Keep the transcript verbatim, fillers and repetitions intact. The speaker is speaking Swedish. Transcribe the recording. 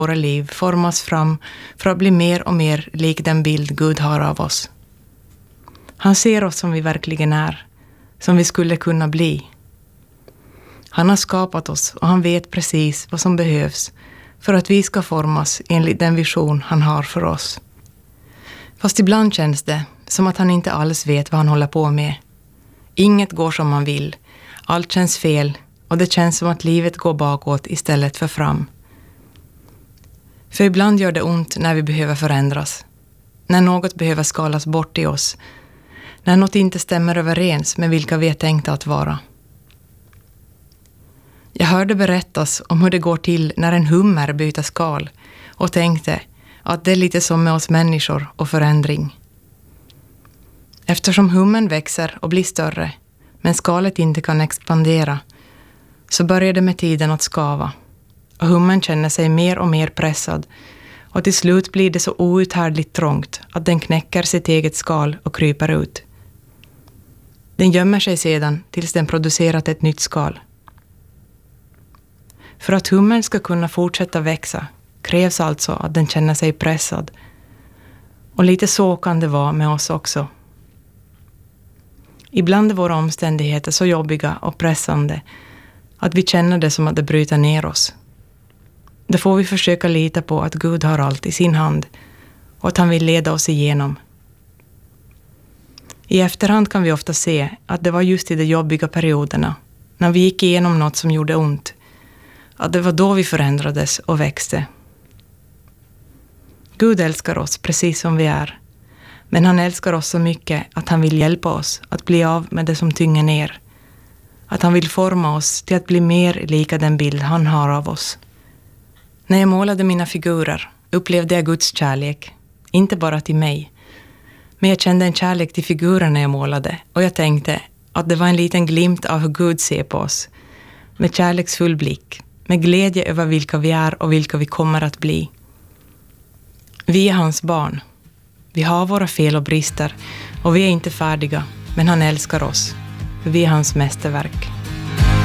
våra liv formas fram för att bli mer och mer lik den bild Gud har av oss. Han ser oss som vi verkligen är, som vi skulle kunna bli. Han har skapat oss och han vet precis vad som behövs för att vi ska formas enligt den vision han har för oss. Fast ibland känns det som att han inte alls vet vad han håller på med. Inget går som man vill, allt känns fel och det känns som att livet går bakåt istället för fram. För ibland gör det ont när vi behöver förändras. När något behöver skalas bort i oss. När något inte stämmer överens med vilka vi är tänkta att vara. Jag hörde berättas om hur det går till när en hummer byter skal och tänkte att det är lite som med oss människor och förändring. Eftersom hummen växer och blir större men skalet inte kan expandera så börjar det med tiden att skava. Och hummen känner sig mer och mer pressad och till slut blir det så outhärdligt trångt att den knäcker sitt eget skal och kryper ut. Den gömmer sig sedan tills den producerat ett nytt skal. För att hummen ska kunna fortsätta växa krävs alltså att den känner sig pressad. Och lite så kan det vara med oss också. Ibland är våra omständigheter så jobbiga och pressande att vi känner det som att det bryter ner oss. Då får vi försöka lita på att Gud har allt i sin hand och att han vill leda oss igenom. I efterhand kan vi ofta se att det var just i de jobbiga perioderna, när vi gick igenom något som gjorde ont, att det var då vi förändrades och växte. Gud älskar oss precis som vi är, men han älskar oss så mycket att han vill hjälpa oss att bli av med det som tynger ner. Att han vill forma oss till att bli mer lika den bild han har av oss. När jag målade mina figurer upplevde jag Guds kärlek, inte bara till mig. Men jag kände en kärlek till figurerna jag målade och jag tänkte att det var en liten glimt av hur Gud ser på oss. Med kärleksfull blick, med glädje över vilka vi är och vilka vi kommer att bli. Vi är hans barn. Vi har våra fel och brister och vi är inte färdiga, men han älskar oss. För vi är hans mästerverk.